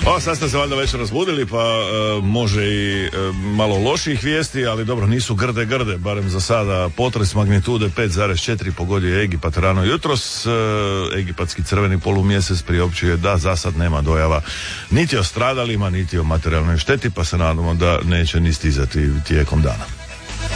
Sad ste se valjda već razbudili, pa može i malo loših vijesti, ali dobro, nisu grde, barem za sada. Potres magnitude 5,4 pogodio je Egipat rano jutros. Egipatski crveni polumjesec priopćuje da za sad nema dojava niti o stradalima, niti o materijalnoj šteti, pa se nadamo da neće ni stizati tijekom dana.